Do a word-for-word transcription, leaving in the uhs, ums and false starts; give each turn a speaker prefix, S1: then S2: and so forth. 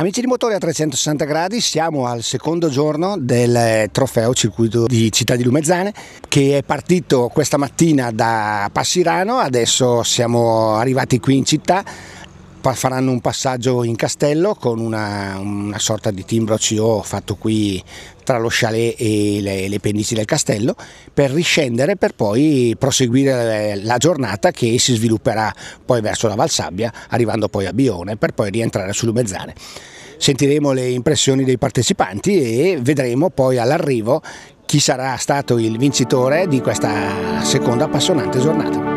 S1: Amici di Motori a trecentosessanta gradi, siamo al secondo giorno del trofeo circuito di Città di Lumezzane, che è partito questa mattina da Passirano. Adesso siamo arrivati qui in città, faranno un passaggio in castello con una, una sorta di timbro C O fatto qui tra lo chalet e le, le pendici del castello, per riscendere per poi proseguire la giornata che si svilupperà poi verso la Valsabbia, arrivando poi a Bione per poi rientrare su Lumezzane. Sentiremo le impressioni dei partecipanti e vedremo poi all'arrivo chi sarà stato il vincitore di questa seconda appassionante giornata.